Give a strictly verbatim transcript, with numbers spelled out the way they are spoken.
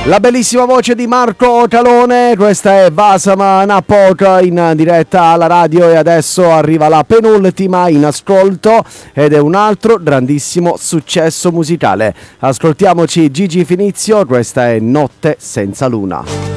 La bellissima voce di Marco Talone, questa è Vasama Napok in diretta alla radio e adesso arriva la penultima in ascolto ed è un altro grandissimo successo musicale. Ascoltiamoci Gigi Finizio, questa è Notte senza luna.